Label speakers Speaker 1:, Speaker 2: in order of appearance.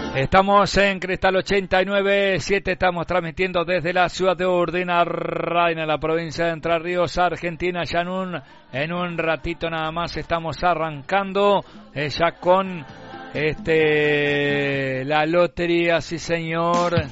Speaker 1: Estamos en Cristal 89.7, estamos transmitiendo desde la ciudad de Urdinarrain, en la provincia de Entre Ríos, Argentina. Ya en un ratito nada más estamos arrancando ya con la lotería, sí señor.